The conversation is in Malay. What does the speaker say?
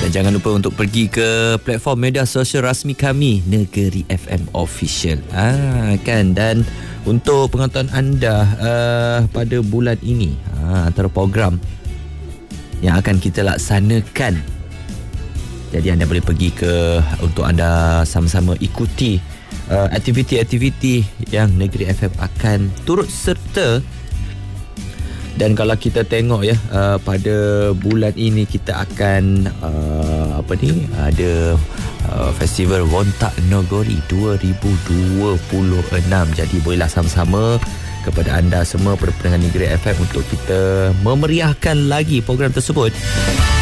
Dan jangan lupa untuk pergi ke platform media sosial rasmi kami, Negeri FM Official. Kan. Dan untuk pengetahuan anda, pada bulan ini, antara program yang akan kita laksanakan, jadi anda boleh pergi untuk anda sama-sama ikuti aktiviti-aktiviti yang Negeri FM akan turut serta. Dan kalau kita tengok pada bulan ini kita akan ada Festival Wontak Nagori 2026. Jadi bolehlah sama-sama kepada anda semua pendengar Negeri FM untuk kita memeriahkan lagi program tersebut.